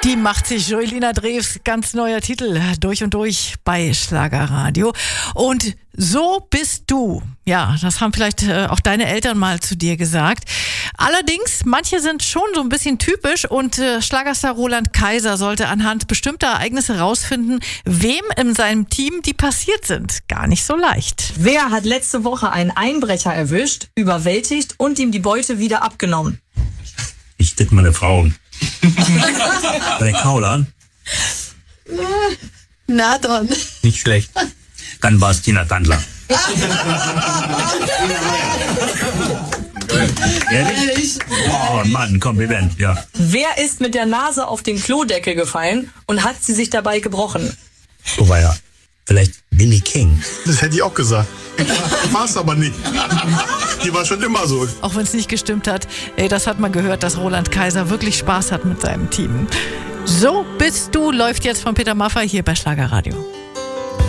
Die macht sich Joelina Drews, ganz neuer Titel, durch und durch bei Schlagerradio. Und so bist du. Ja, das haben vielleicht auch deine Eltern mal zu dir gesagt. Allerdings, manche sind schon so ein bisschen typisch und Schlagerstar Roland Kaiser sollte anhand bestimmter Ereignisse rausfinden, wem in seinem Team die passiert sind. Gar nicht so leicht. Wer hat letzte Woche einen Einbrecher erwischt, überwältigt und ihm die Beute wieder abgenommen? Ich tippe meine Frauen. Bei den Kaulern? Na dann. Nicht schlecht. Dann war es Tina Tandler. Ehrlich? Oh Mann, Kompliment, ja. Wer ist mit der Nase auf den Klodeckel gefallen und hat sie sich dabei gebrochen? Oh ja. Vielleicht Billy King. Das hätte ich auch gesagt. War es aber nicht. Die war schon immer so. Auch wenn es nicht gestimmt hat, das hat man gehört, dass Roland Kaiser wirklich Spaß hat mit seinem Team. So bist du läuft jetzt von Peter Maffay hier bei Schlagerradio.